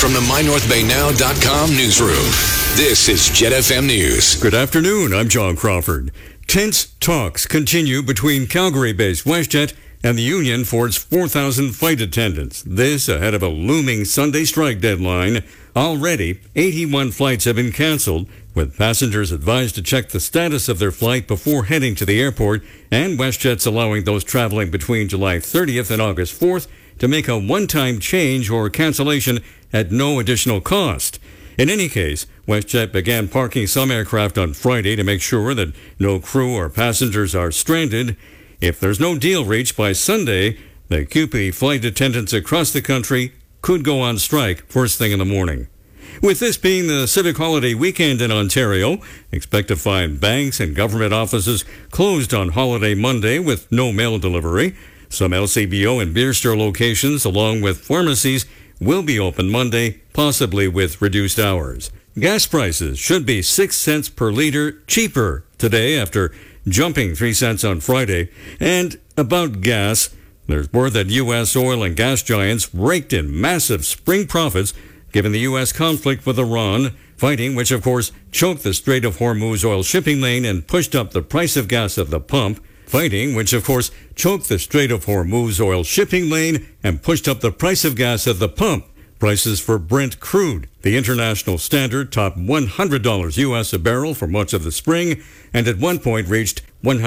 From the MyNorthBayNow.com newsroom, this is Jet FM News. Good afternoon, I'm John Crawford. Tense talks continue between Calgary-based WestJet and the union for its 4,000 flight attendants. This ahead of a looming Sunday strike deadline. Already, 81 flights have been canceled, with passengers advised to check the status of their flight before heading to the airport, and WestJet's allowing those traveling between July 30th and August 4th to make a one-time change or cancellation at no additional cost. In any case, WestJet began parking some aircraft on Friday to make sure that no crew or passengers are stranded. If there's no deal reached by Sunday, the CUPE flight attendants across the country could go on strike first thing in the morning. With this being the civic holiday weekend in Ontario, expect to find banks and government offices closed on holiday Monday with no mail delivery. Some LCBO and beer store locations, along with pharmacies, will be open Monday, possibly with reduced hours. Gas prices should be 6 cents per liter cheaper today after jumping 3 cents on Friday. And about gas, there's word that U.S. oil and gas giants raked in massive spring profits given the U.S. conflict with Iran, fighting which of course choked the Strait of Hormuz oil shipping lane and pushed up the price of gas at the pump. Fighting which of course choked the Strait of Hormuz oil shipping lane and pushed up the price of gas at the pump. Prices for Brent crude, the international standard, topped $100 U.S. a barrel for much of the spring and at one point reached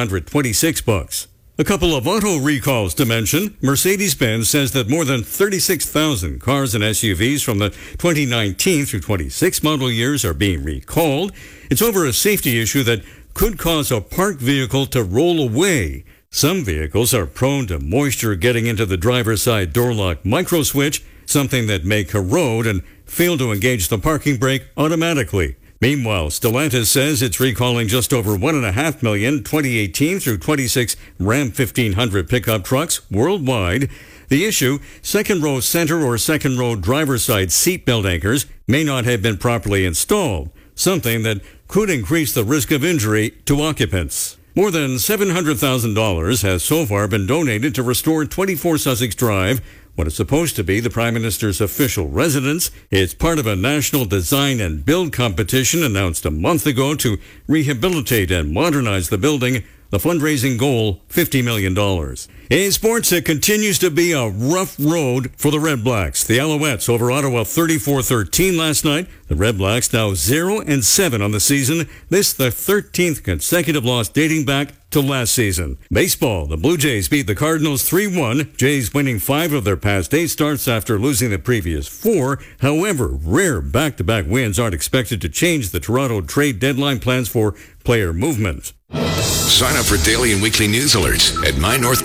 $126. A couple of auto recalls to mention. Mercedes-Benz says that more than 36,000 cars and SUVs from the 2019 through 26 model years are being recalled. It's over a safety issue that could cause a parked vehicle to roll away. Some vehicles are prone to moisture getting into the driver's side door lock micro switch, something that may corrode and fail to engage the parking brake automatically. Meanwhile, Stellantis says it's recalling just over 1.5 million 2018 through 26 Ram 1500 pickup trucks worldwide. The issue, second row center or second row driver's side seatbelt anchors may not have been properly installed, something that could increase the risk of injury to occupants. More than $700,000 has so far been donated to restore 24 Sussex Drive, what is supposed to be the Prime Minister's official residence. It's part of a national design and build competition announced a month ago to rehabilitate and modernize the building. The fundraising goal, $50 million. In sports, it continues to be a rough road for the Red Blacks. The Alouettes over Ottawa 34-13 last night. The Red Blacks now 0-7 on the season. This the 13th consecutive loss dating back to last season. Baseball, the Blue Jays beat the Cardinals 3-1. Jays winning 5 of their past 8 starts after losing the previous 4. However, rare back-to-back wins aren't expected to change the Toronto trade deadline plans for player movement. Sign up for daily and weekly news alerts at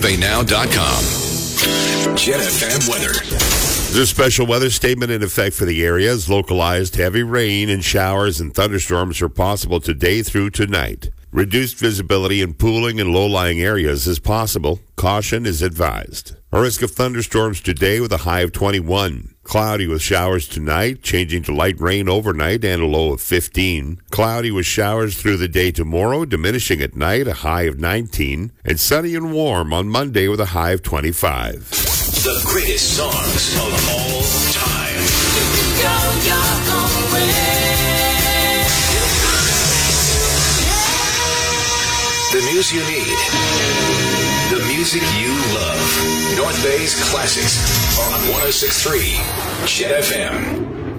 MyNorthBayNow.com. Jet FM weather. There's a special weather statement in effect for the area as localized heavy rain and showers and thunderstorms are possible today through tonight. Reduced visibility in pooling and low-lying areas is possible. Caution is advised. A risk of thunderstorms today with a high of 21. Cloudy with showers tonight, changing to light rain overnight and a low of 15. Cloudy with showers through the day tomorrow, diminishing at night, a high of 19. And sunny and warm on Monday with a high of 25. The greatest songs of all time. Go your own way. The news you need. The music you love. North Bay's classics are on 106.3 Jet FM.